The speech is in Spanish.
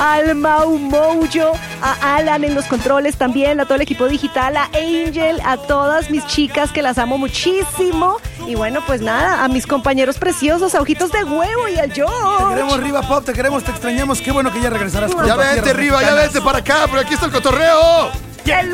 al Mau Mojo, a Alan en los controles también, a todo el equipo digital, a Angel, a todas mis chicas que las amo muchísimo. Y bueno, pues nada, a mis compañeros preciosos, a Ojitos de Huevo y al George. Te queremos, Riva Pop, te queremos, te extrañamos. Qué bueno que ya regresarás. Ya vente, Riva, ya vente para acá, pero aquí está el cotorreo.